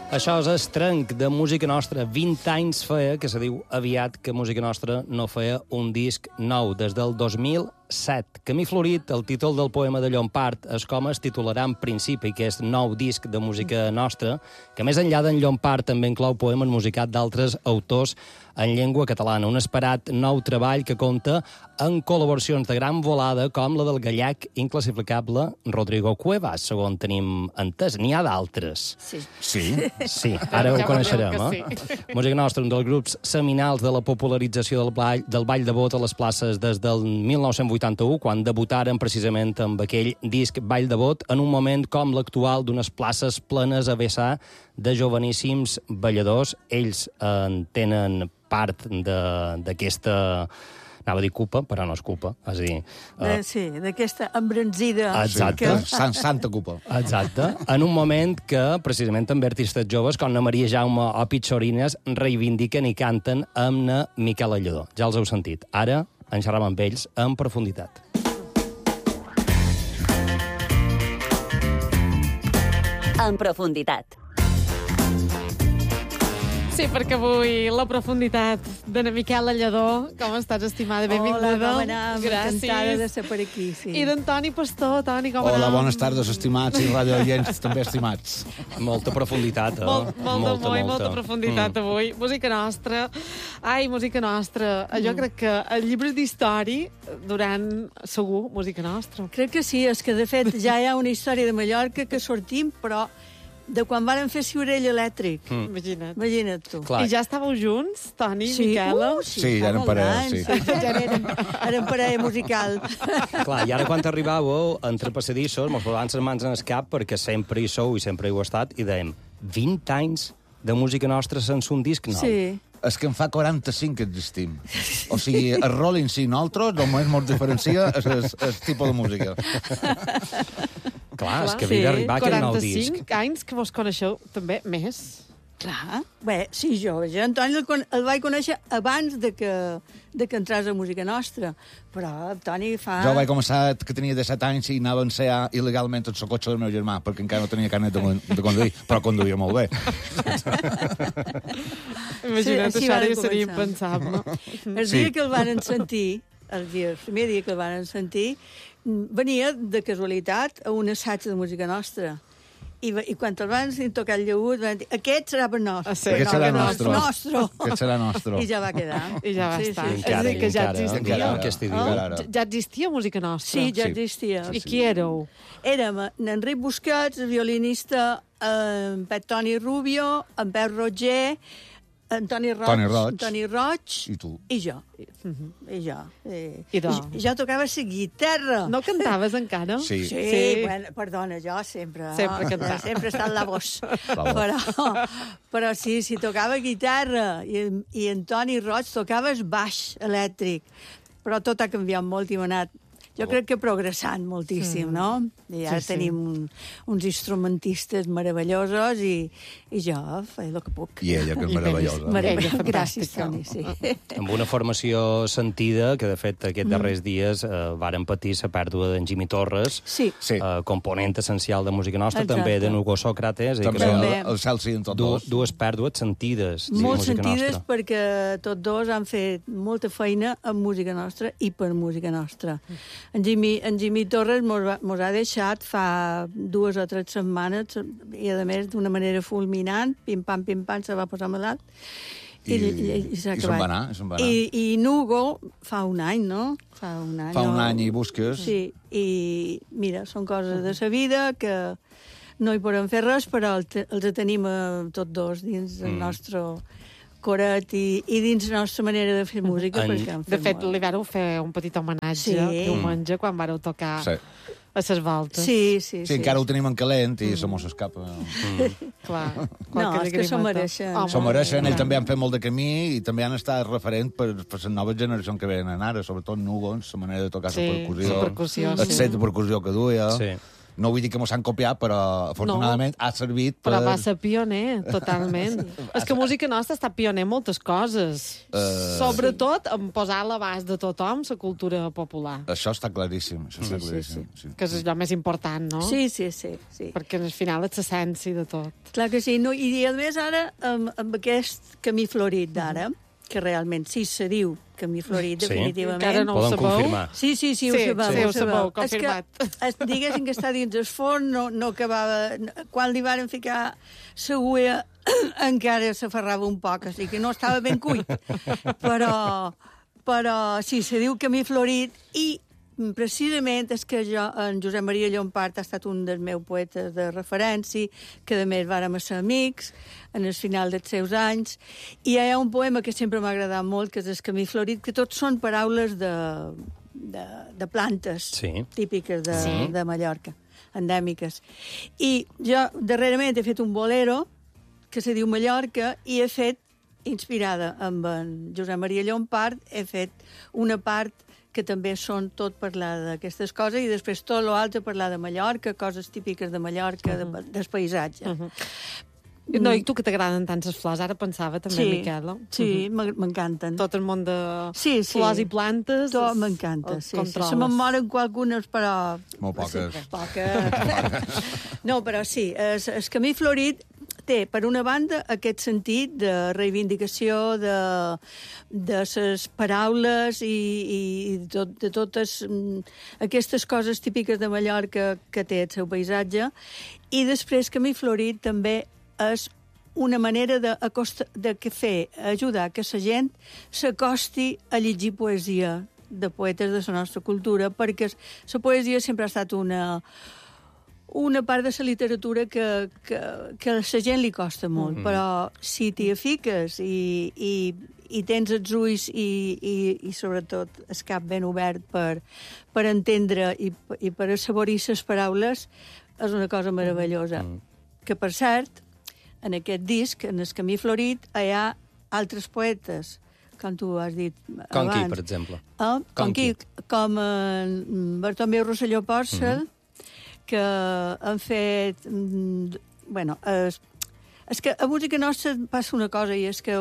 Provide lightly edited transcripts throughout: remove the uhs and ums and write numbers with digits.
Això és Estrenc, de Música Nostra. 20 anys feia, que se diu aviat, que Música Nostra no feia un disc nou, des del 2007. Camí florit, el títol del poema de Llompart, és com es titularà en principi aquest nou disc de Música Nostra, que més enllà d'en Llompart també inclou poemes musicats d'altres autors en llengua catalana. Un esperat nou treball que compta en col·laboracions de gran volada com la del gallec inclassificable Rodrigo Cuevas, segons tenim entès. N'hi ha d'altres. Sí. Sí, ara ho coneixerem, eh? Música Nostra, un dels grups seminals de la popularització del ball de bot a les places des del 1981, quan debutaren precisament amb aquell disc Ball de bot, en un moment com l'actual d'unes places plenes a vessar de joveníssims balladors. Ells en tenen part d'aquesta... Anava a dir culpa, però no és culpa. És a dir... Sí, d'aquesta embranzida... Exacte. Santa culpa. Exacte. En un moment que, precisament, també artistes joves com na Maria Jaume o Pizzorines reivindiquen i canten amb na Miquela Lledó. Ja els heu sentit. Ara en xerram amb ells en profunditat. En profunditat. Sí, perquè avui la profunditat de na Miquela Lledó. Com estàs, estimada? Benvinguda. Hola, com anam? Gràcies. Encantada de ser per aquí, sí. I d'en Toni Pastor. Toni, com anam? Hola, bones tardes, estimats i radioients també estimats. Molta profunditat, eh? Molta profunditat avui. Música Nostra. Ai, Música Nostra. Jo crec que el llibre d'història durant, segur, Música Nostra. Crec que sí, és que de fet ja hi ha una història de Mallorca que sortim, però de quan varen fer Ciurell elèctric. Imagina't tu. Clar. I ja estàveu junts, Toni i Miquela? Sí, ja eren parella, sí. Ja érem parella musical. Clar, i ara quan arribàveu entre passadissos, mos posaven les mans en el cap perquè sempre hi sou i sempre hi heu estat i dèiem 20 anys de Música Nostra sense un disc nou. Sí. És que en fa 45 que existim. O sigui, el Rolling sí, nosaltres, el més ens diferencia és el tipus de música. Clar, és que havia d'arribar aquest nou disc. 45 anys que vos coneixeu també més. Clar. Bé, sí, jo Antoni el vaig conèixer abans de que entrés a Música Nostra. Però Toni fa... Jo vaig començar que tenia 17 anys i anava a ensenyar il·legalment el cotxe del meu germà, perquè encara no tenia carnet de conduir, però conduïa molt bé. Imagina't, això ara seria impensable. El dia que el varen sentir, el primer dia que el varen sentir, venia de casualitat a un assaig de Música Nostra. I quan el van tocar el llaüt, van dir, aquest serà per nostre. Sí, aquest serà nostre. Aquest serà nostre. I ja va quedar. I ja va estar. I encara, és a dir, que ja existia. Encara. Ja existia Música Nostra? Sí, ja existia. I qui éreu? Érem en Ric Busquets, el violinista, en Pep Toni Rubio, en Pep Roger, en Toni Roig I tu. I jo. I jo. I tu. Jo tocava la guitarra. No cantaves encara? Sí. Sí, bueno, perdona, jo sempre... Sempre cantava. Sempre he estat la voz. Però sí, tocava guitarra i en Toni Roig tocava el baix elèctric. Però tot ha canviat molt i m'ha anat... Jo crec que progressant moltíssim, no? I ara tenim uns instrumentistes meravellosos i jo faig el que puc. I ella, que és meravellosa. Gràcies, Toni, sí. Amb una formació sentida, que de fet aquests darrers dies varen patir la pèrdua d'en Jimmy Torres, component essencial de Música Nostra, també de Hugo Sócrates. També el Celsi en tots dos. Dues pèrdues sentides. Molt sentides perquè tots dos han fet molta feina amb Música Nostra i per Música Nostra. En Jimmy Torres mos ha deixat fa 2 o 3 setmanes i, a més, d'una manera fulminant, pim-pam, se va posar malalt. I s'ha acabat. Se'n va anar. I Hugo fa un any, no? Fa un any i busques. Sí, i mira, són coses de la vida que no hi podem fer res, però els tenim tots dos dins del nostre coret i dins la nostra manera de fer música. De fet, li vàreu fer un petit homenatge diumenge quan vàreu tocar a les voltes. Sí, encara ho tenim en calent i se mos escapa. Clar. No, és que s'ho mereixen. S'ho mereixen, ells també han fet molt de camí i també han estat referent per les noves generacions que venen ara, sobretot Nugo, la manera de tocar la percussió, el set de percussió que duia. No vull dir que mos han copiat, però afortunadament ha servit per... Però va ser pioner, totalment. És que Música Nostra està pioner en moltes coses. Sobretot en posar a l'abast de tothom la cultura popular. Això està claríssim, Sí. Que és allò més important, no? Sí. Perquè al final és l'essència de tot. Clar que sí. No, i a més ara, amb aquest camí florit d'ara, que realment sí se diu camí florit, definitivament. Encara no ho Poden sabeu? confirmar. Sí, ho sabeu, confirmat. És que, diguéssim que està dins el forn, no acabava... Quan li varen ficar següia, encara s'aferrava un poc, o sigui que no estava ben cuit. Però sí, se diu camí florit i precisament és que en Josep Maria Llompart ha estat un dels meus poetes de referència, que a més vàrem ser amics en el final dels seus anys, i hi ha un poema que sempre m'ha agradat molt, que és el camí florit, que tots són paraules de plantes típiques de Mallorca, endèmiques. I jo darrerament he fet un bolero que se diu Mallorca i he fet, inspirada amb en Josep Maria Llompart, he fet una part que també són tot parlar d'aquestes coses i després tot l'altre parlar de Mallorca, coses típiques de Mallorca, del paisatge. No, i tu que t'agraden tant les flors, ara pensava també, Miquela. Sí, m'encanten. Tot el món de flors i plantes. Tot m'encanta, sí. Se me'n moren qualcunes, però... Molt poques. Poques. No, però sí, el camí florit té, per una banda, aquest sentit de reivindicació de les paraules i de totes aquestes coses típiques de Mallorca que té el seu paisatge. I després, camí florit també és una manera ajudar que la gent s'acosti a llegir poesia de poetes de la nostra cultura, perquè la poesia sempre ha estat una part de la literatura que a la gent li costa molt, però si t'hi fiques i tens els ulls i sobretot el cap ben obert per entendre i per assaborir les paraules, és una cosa meravellosa. Que, per cert, en aquest disc, en el camí florit, hi ha altres poetes, com tu has dit abans. Com qui, per exemple? Com Bartomeu Rosselló Porcel, que han fet... Bueno, és que a Música Nostra passa una cosa, i és que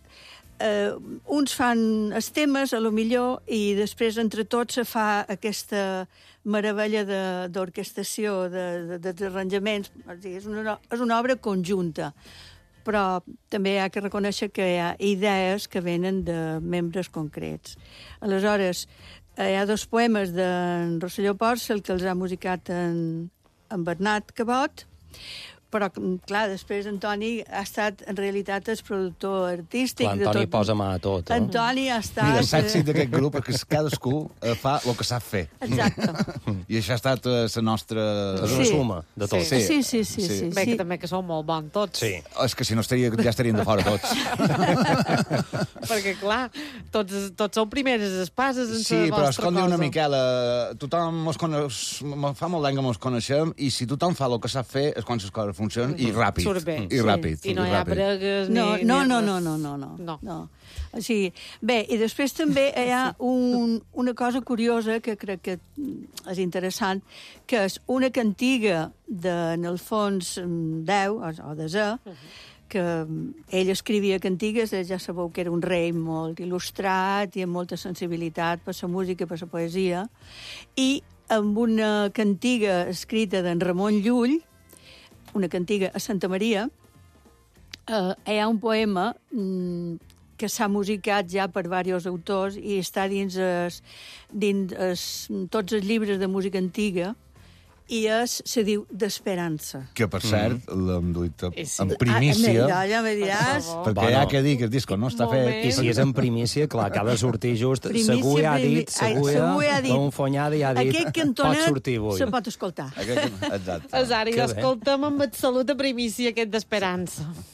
uns fan els temes, a lo millor, i després entre tots se fa aquesta meravella d'orquestació, d'arranjaments. És una obra conjunta, però també hi ha que reconèixer que hi ha idees que venen de membres concrets. Aleshores, hi ha dos poemes d'en Rosselló Porcel que els ha musicat en Bernat Cabot, però, clar, després Antoni ha estat, en realitat, el productor artístic. L'Antoni posa mà a tot. Antoni ha estat... Mira, l'èxit d'aquest grup és que cadascú fa el que sap fer. Exacte. I això ha estat la nostra... És una suma de tot. Sí. Bé, que també que sou molt bons tots. Sí. És que si no ja estaríem de fora tots. Perquè, clar, tots sou primeres espases en la vostra cosa. Sí, però escolta una Miquela, tothom fa molt d'any que mos coneixem, i si tothom fa el que sap fer és quan les coses funcionen i ràpid. Surt bé. I ràpid. I no hi ha bregues ni... No. O sigui, bé, i després també hi ha una cosa curiosa que crec que és interessant, que és una cantiga en el fons 10, o de Z, que ell escrivia cantigues, ja sabeu que era un rei molt il·lustrat i amb molta sensibilitat per la música, per la poesia, i amb una cantiga escrita d'en Ramon Llull, una cantiga a Santa Maria, hi ha un poema que s'ha musicat ja per diversos autors i està dins tots els llibres de música antiga, i se diu d'Esperança. Que, per cert, l'hem duit en primícia. Ja me diràs. Perquè hi ha que dir que el disco no està fet. I si és en primícia, clar, acaba de sortir just. Segur ha dit, un fonyada i ha dit, aquest cantonet pot sortir avui. se pot escoltar. Exacte. Ara, i l'escoltem amb absoluta primícia, aquest d'Esperança.